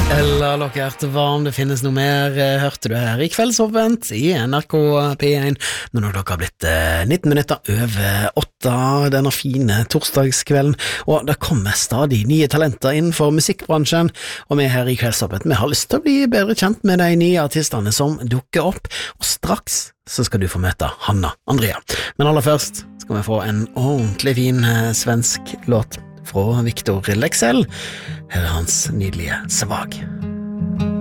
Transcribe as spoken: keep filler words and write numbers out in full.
Eller lokkert varm, det finnes noe mer, hørte du her i Kveldsåpent i N R K P én, når nå klokka har blitt nitten minutter over åtte denne fine torsdagskvelden, og det kommer stadig nye talenter innenfor musikkbransjen, og vi her i Kveldsåpent, vi har lyst til å bli bedre kjent med de nye artistene som dukker opp, og straks så skal du få møte Hanna Andrea. Men aller først skal vi få en ordentlig fin svensk låt fra Victor Leksell. Her er hans nydelige Svag.